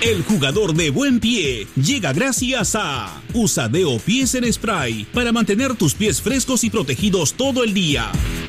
El jugador de buen pie llega gracias a Usadeo Pies en Spray para mantener tus pies frescos y protegidos todo el día.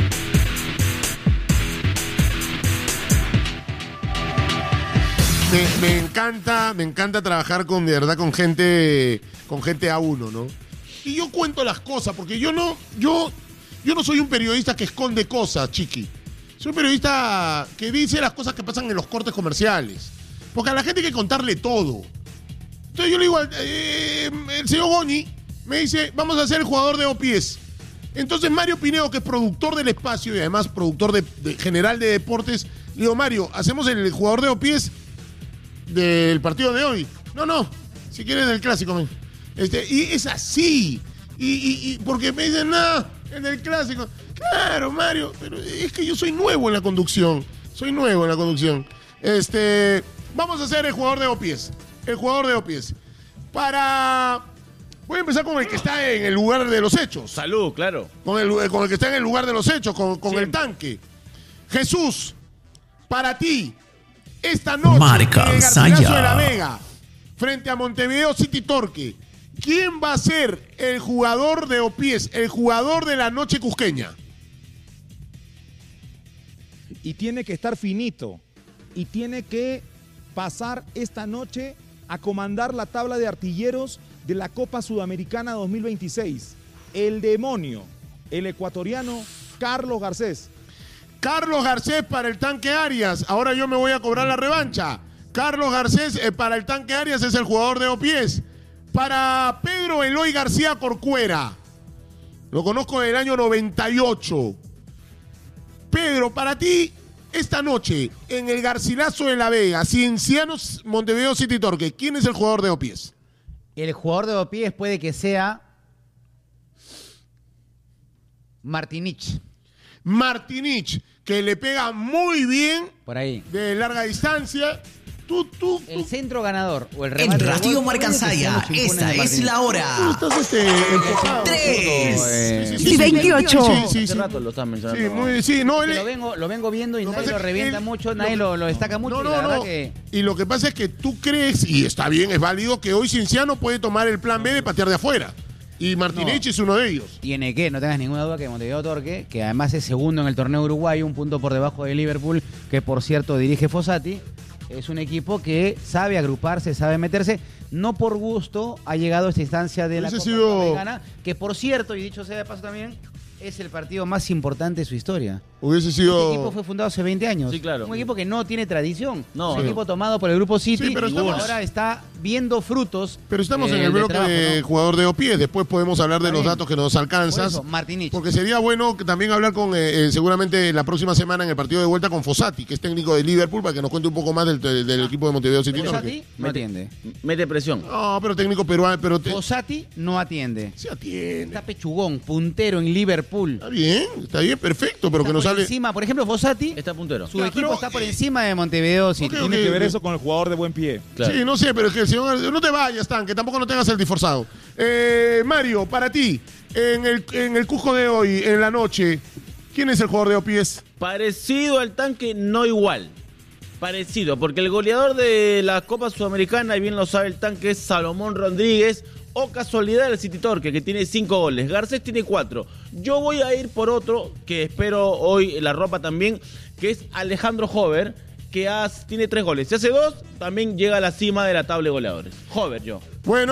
Me encanta trabajar de verdad con gente A1, ¿no? Y yo cuento las cosas, porque yo no soy un periodista que esconde cosas, Chiqui. Soy un periodista que dice las cosas que pasan en los cortes comerciales. Porque a la gente hay que contarle todo. Entonces yo le digo, el señor Goni me dice, vamos a hacer el jugador de OPS. Entonces Mario Pinedo, que es productor del espacio y además productor general de deportes, le digo, Mario, ¿hacemos el jugador de OPS del partido de hoy? No, si quieres del clásico, man. Y es así. Y porque me dicen, no, es del clásico. Claro, Mario, pero es que yo soy nuevo en la conducción. Vamos a hacer el jugador de OPS. Voy a empezar con el que está en el lugar de los hechos. Salud, claro. Con el que está en el lugar de los hechos, con el tanque. Jesús, para ti, esta noche Marca en el Garcilaso Saya de la Vega, frente a Montevideo City Torque, ¿quién va a ser el jugador de OPS, el jugador de la noche cusqueña? Y tiene que estar finito. Y tiene que pasar esta noche a comandar la tabla de artilleros de la Copa Sudamericana 2026. El demonio, el ecuatoriano Carlos Garcés. Carlos Garcés para el tanque Arias. Ahora yo me voy a cobrar la revancha. Carlos Garcés para el tanque Arias es el jugador de OPS. Para Pedro Eloy García Corcuera. Lo conozco del año 98. Pedro, para ti, esta noche, en el Garcilaso de la Vega, Ciencianos Montevideo City Torque, ¿quién es el jugador de OPS? El jugador de OPS puede que sea Martinich. Martinich, que le pega muy bien Por ahí. de larga distancia. El centro ganador o el En remate. Radio Marca Saya, esta es la hora. Tú estás enfocado. 3 Sí, 28. Sí. Hace rato lo están mencionando. Sí, muy, sí, no, él, Lo vengo viendo y Lo que nadie pasa lo es que revienta él- mucho, nadie lo destaca mucho. No, y la no, verdad no. que Y lo que pasa es que tú crees, y está bien, es válido, que hoy Cienciano puede tomar el plan B de patear de afuera. Y Martinich es uno de ellos. tiene que, no tengas ninguna duda que Montevideo Torque, que además es segundo en el torneo uruguayo, un punto por debajo de Liverpool, que por cierto dirige Fossati, es un equipo que sabe agruparse, sabe meterse, no por gusto ha llegado a esta instancia de la Hubiese Copa sido- Sudamericana, que por cierto, y dicho sea de paso también, es el partido más importante de su historia. Hubiese Este equipo sido... fue fundado hace 20 años. Sí, claro. Un equipo que no tiene tradición. No, es un no. equipo tomado por el Grupo City Sí, pero y estamos- ahora está viendo frutos. Pero estamos en el del bloque trabajo, de ¿no? jugador de OPS. Después podemos hablar de Está los bien. datos que nos Por alcanzas. eso, Martinich. Porque sería bueno que también hablar con, seguramente la próxima semana en el partido de vuelta con Fossati, que es técnico de Liverpool, para que nos cuente un poco más del equipo de Montevideo City. Fossati no atiende. Mete presión. No, pero técnico peruano, pero Fossati no atiende. se atiende. Está pechugón, puntero en Liverpool. Está bien, perfecto, pero Está que nos por hable. encima, por ejemplo, Fossati, Está puntero. su Ya, equipo pero, está por encima de Montevideo City. ok, Tiene que ver eso con el jugador de buen pie. Claro. Sí, no sé, pero es que el señor. No te vayas, Tan, que tampoco no tengas el disforzado. Mario, para ti, en el Cusco de hoy, en la noche, ¿quién es el jugador de OPS? Parecido al tanque, no igual. Parecido, porque el goleador de la Copa Sudamericana, y bien lo sabe el tanque, es Salomón Rodríguez, o casualidad el City Torque, que tiene 5 goles. Garcés tiene 4. Yo voy a ir por otro, que espero hoy la ropa también, que es Alejandro Hover, que tiene 3 goles. Si hace 2, también llega a la cima de la tabla de goleadores. Hover, yo. Bueno.